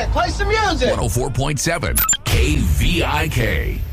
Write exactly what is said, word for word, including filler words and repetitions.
play some music. one oh four point seven K V I K.